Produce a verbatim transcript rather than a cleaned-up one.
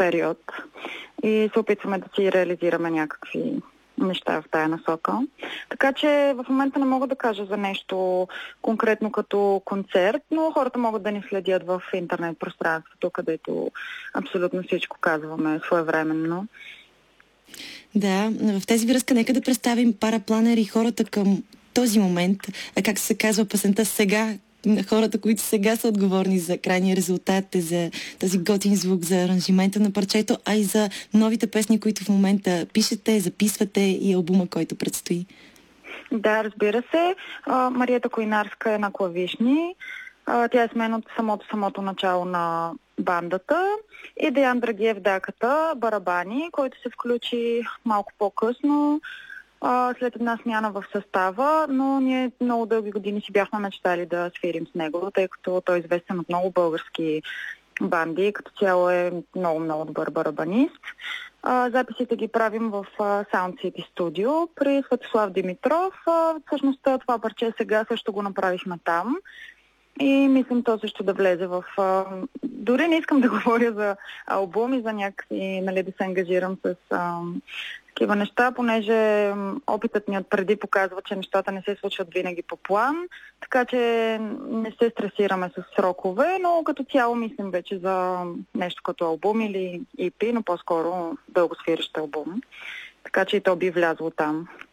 период и се опитваме да си реализираме някакви неща в тая насока. Така че в момента не мога да кажа за нещо конкретно като концерт, но хората могат да ни следят в интернет пространството, където абсолютно всичко казваме своевременно. Да, в тези връзка нека да представим Парапланер и хората към този момент, как се казва песента сега, хората, които сега са отговорни за крайния резултат, за този готин звук, за аранжимента на парчето, а и за новите песни, които в момента пишете, записвате и албума, който предстои. Да, разбира се. Мариета Койнарска е на клавишни. Тя е с мен от самото самото начало на бандата. И Деян Драгиев даката, барабани, който се включи малко по-късно, след една смяна в състава, но ние много дълги години си бяхме мечтали да свирим с него, тъй като той е известен от много български банди, като цяло е много-много добър барабанист. Записите ги правим в Sound City Studio при Светослав Димитров. Всъщност това парче сега също го направихме там. И мислим то също да влезе в... А, дори не искам да говоря за албуми, за някакви, нали, да се ангажирам с а, такива неща, понеже опитът ми отпреди показва, че нещата не се случват винаги по план, така че не се стресираме с срокове, но като цяло мислим вече за нещо като албум или и пи, но по-скоро дългосвиращ албум. Така че и то би влязло там.